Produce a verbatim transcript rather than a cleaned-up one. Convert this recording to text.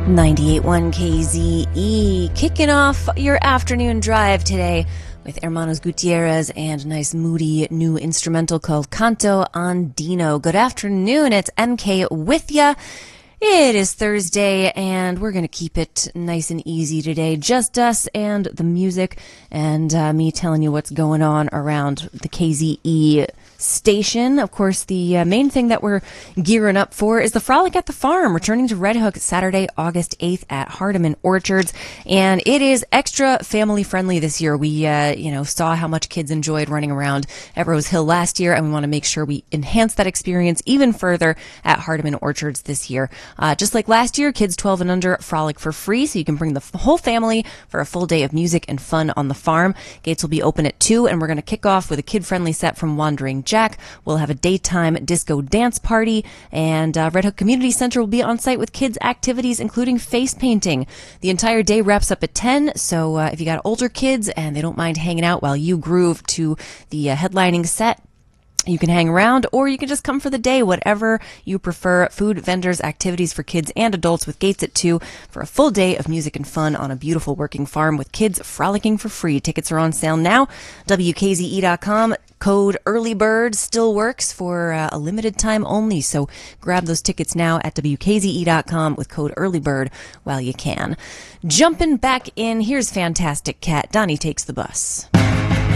ninety-eight point one K Z E, kicking off your afternoon drive today with Hermanos Gutierrez and a nice moody new instrumental called Canto Andino. Good afternoon, it's M K with ya. It is Thursday, and we're going to keep it nice and easy today. Just us and the music, and uh, me telling you what's going on around the K Z E station. Of course, the uh, main thing that we're gearing up for is the Frolic at the Farm, returning to Red Hook Saturday, August eighth at Hardeman Orchards. And it is extra family friendly this year. We, uh, you know, saw how much kids enjoyed running around at Rose Hill last year, and we want to make sure we enhance that experience even further at Hardeman Orchards this year. Uh, just like last year, kids twelve and under frolic for free, so you can bring the f- whole family for a full day of music and fun on the farm. Gates will be open at two, and we're going to kick off with a kid-friendly set from Wandering Jack. We'll have a daytime disco dance party, and uh, Red Hook Community Center will be on site with kids' activities, including face painting. The entire day wraps up at ten, so uh, if you got older kids and they don't mind hanging out while you groove to the uh, headlining set, you can hang around, or you can just come for the day, whatever you prefer. Food, vendors, activities for kids and adults with gates at two for a full day of music and fun on a beautiful working farm with kids frolicking for free. Tickets are on sale now. W K Z E dot com. Code EARLYBIRD still works for uh, a limited time only, so grab those tickets now at W K Z E dot com with code EARLYBIRD while you can. Jumping back in, here's Fantastic Cat. Donnie Takes the Bus.